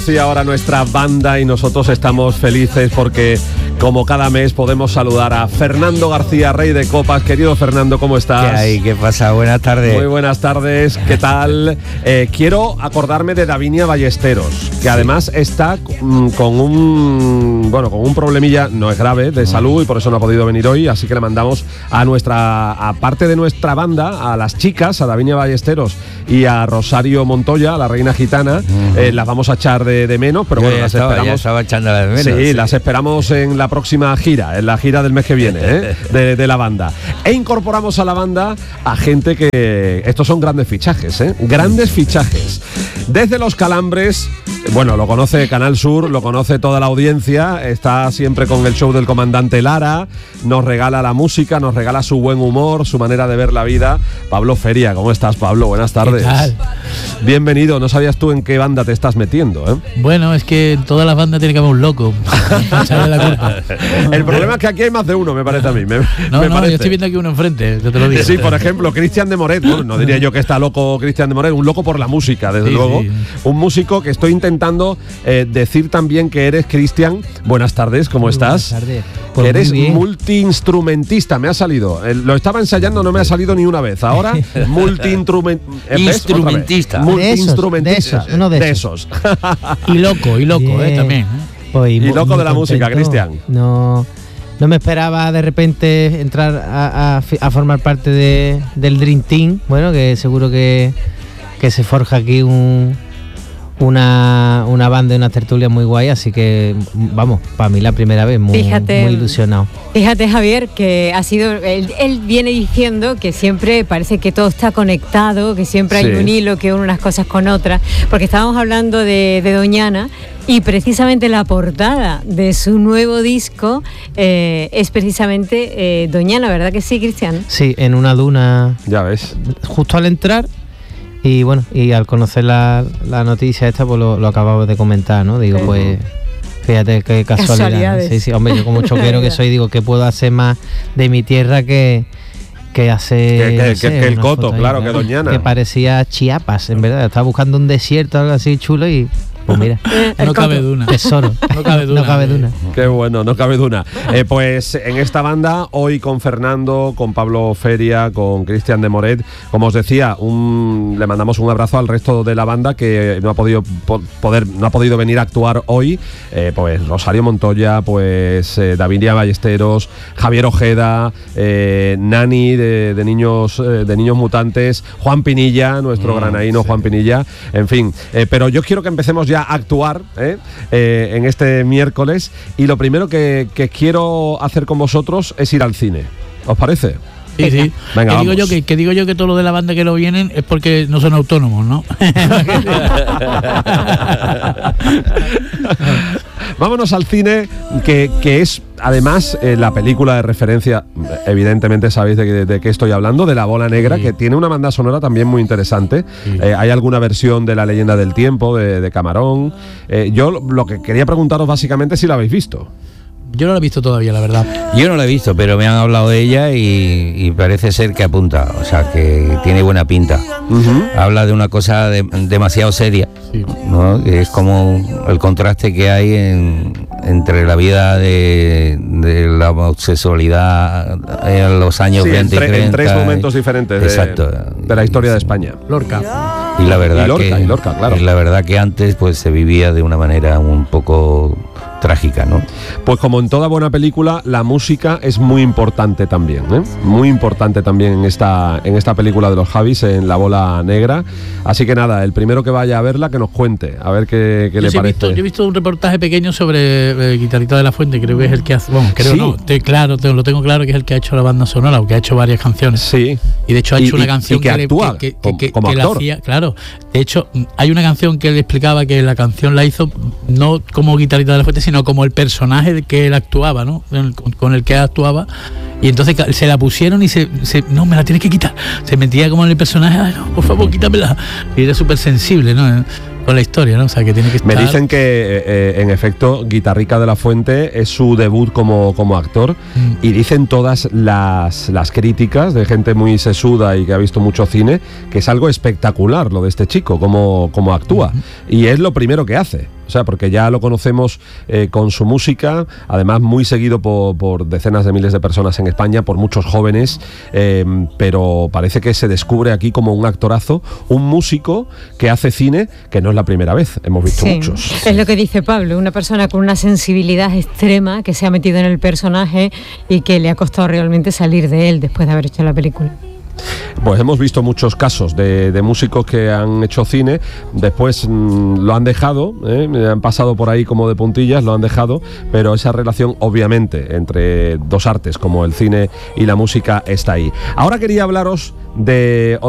Sí, ahora nuestra banda y nosotros estamos felices porque como cada mes podemos saludar a Fernando García, Rey de Copas. Querido Fernando, ¿cómo estás? ¿Qué hay? ¿Qué pasa? Buenas tardes. Muy buenas tardes, ¿qué tal? Quiero acordarme de Davinia Ballesteros, que además está con un problemilla, no es grave, de salud y por eso no ha podido venir hoy, así que le mandamos a parte de nuestra banda, a las chicas, a Davinia Ballesteros y a Rosario Montoya, la reina gitana, las vamos a echar de menos, pero bueno, las esperamos. Ya estaba echándolas de menos. Sí, las esperamos en la próxima gira, en la gira del mes que viene, de la banda. E incorporamos a la banda a gente que... Estos son grandes fichajes, grandes fichajes. Desde Los Calambres, bueno, lo conoce Canal Sur, lo conoce toda la audiencia, está siempre con el show del comandante Lara, nos regala la música, nos regala su buen humor, su manera de ver la vida. Pablo Feria, ¿cómo estás, Pablo? Buenas tardes. ¿Qué tal? Bienvenido, no sabías tú en qué banda te estás metiendo, ¿eh? Bueno, es que en todas las bandas tiene que haber un loco. La culpa. El problema es que aquí hay más de uno, me parece a mí. No, yo estoy viendo aquí uno enfrente, yo te lo digo. Sí, por ejemplo, Cristian de Moret. Bueno, no diría yo que está loco Cristian de Moret, un loco por la música, desde luego. Sí. Un músico que estoy intentando decir también que eres, Cristian. Buenas tardes, ¿cómo estás? Buenas tardes. Pues que eres multiinstrumentista, me ha salido. Lo estaba ensayando, no me ha salido ni una vez. Ahora, multiinstrumentista. Multiinstrumentista. Uno de esos. Y loco, también. Pues, y loco de la música, Cristian. No me esperaba de repente entrar a formar parte del Dream Team. Bueno, que seguro que se forja aquí una banda y una tertulia muy guay, así que vamos, para mí la primera vez, muy ilusionado. Fíjate, Javier, que ha sido, él viene diciendo que siempre parece que todo está conectado, que siempre hay un hilo que une unas cosas con otras, porque estábamos hablando de Doñana y precisamente la portada de su nuevo disco es precisamente Doñana, ¿verdad que sí, Cristian? Sí, en una duna. Ya ves. Justo al entrar. Y bueno, y al conocer la noticia esta, pues lo acabamos de comentar, ¿no? Digo, pues fíjate qué casualidad, ¿no? Sí, hombre, yo como choquero que soy, digo, ¿qué puedo hacer más de mi tierra que hacer que el Coto, claro, que Doñana? Que parecía Chiapas, en verdad. Estaba buscando un desierto, algo así chulo y... Pues mira, no cabe duna. Tesoro. No cabe duna. Qué bueno, no cabe duna. Pues en esta banda, hoy con Fernando, con Pablo Feria, con Cristian de Moret, como os decía, le mandamos un abrazo al resto de la banda que no ha podido venir a actuar hoy. Pues Rosario Montoya, pues Davinia Ballesteros, Javier Ojeda, Nani de Niños Mutantes, Juan Pinilla, nuestro granaíno Juan Pinilla, en fin. Pero yo quiero que empecemos ya a actuar en este miércoles, y lo primero que quiero hacer con vosotros es ir al cine. ¿Os parece? Sí. Venga, que digo yo que todo lo de la banda que lo vienen es porque no son autónomos, ¿no? Vámonos al cine, que es además la película de referencia, evidentemente sabéis de qué estoy hablando, de La Bola Negra, que tiene una banda sonora también muy interesante. Hay alguna versión de La Leyenda del Tiempo, de Camarón. Yo lo que quería preguntaros básicamente es si la habéis visto. Yo no la he visto todavía, la verdad. Yo no la he visto, pero me han hablado de ella y parece ser que apunta, o sea, que tiene buena pinta. Habla de una cosa demasiado seria, ¿no? Que es como el contraste que hay entre la vida de la homosexualidad en los años 20 y 30. En tres momentos diferentes de la historia de España. Lorca. Y la verdad Lorca, claro. Y la verdad que antes pues se vivía de una manera un poco trágica, ¿no? Pues como en toda buena película, la música es muy importante también, muy importante también en esta película de los Javis, en La Bola Negra. Así que nada, el primero que vaya a verla, que nos cuente, a ver qué le parece. Yo he visto un reportaje pequeño sobre Guitarrita de la Fuente, creo que es el que hace, bueno, creo no, lo tengo claro que es el que ha hecho la banda sonora, o que ha hecho varias canciones. Sí. Y de hecho ha hecho una canción que actúa como actor. Hacía, claro. De hecho, hay una canción que él explicaba que la canción la hizo no como Guitarrita de la Fuente, sino como el personaje que él actuaba, ¿no? Con el que actuaba. Y entonces se la pusieron y no, me la tienes que quitar. Se metía como en el personaje, ay, no, por favor, quítamela. Y era súper sensible, ¿no? Con la historia, ¿no? O sea, que tiene que estar... Me dicen que, en efecto, Guitarrica de la Fuente es su debut como actor, y dicen todas las críticas de gente muy sesuda y que ha visto mucho cine, que es algo espectacular lo de este chico, cómo actúa. Y es lo primero que hace. O O sea, porque ya lo conocemos con su música, además muy seguido por decenas de miles de personas en España, por muchos jóvenes, pero parece que se descubre aquí como un actorazo, un músico que hace cine, que no es la primera vez, hemos visto muchos. Es lo que dice Pablo, una persona con una sensibilidad extrema que se ha metido en el personaje y que le ha costado realmente salir de él después de haber hecho la película. Pues hemos visto muchos casos de músicos que han hecho cine, después lo han dejado, han pasado por ahí como de puntillas, lo han dejado, pero esa relación obviamente entre dos artes como el cine y la música está ahí. Ahora quería hablaros de